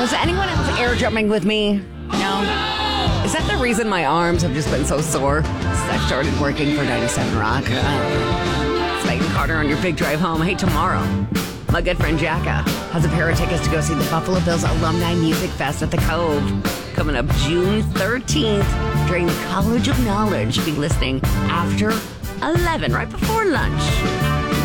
Was anyone else air jumping with me? No? Is that the reason my arms have just been so sore? Since I started working for 97 Rock. Slayton Carter on your big drive home. Hey, tomorrow, my good friend Jacka has a pair of tickets to go see the Buffalo Bills Alumni Music Fest at the Cove. Coming up June 13th during the College of Knowledge. Be listening after 11, right before lunch.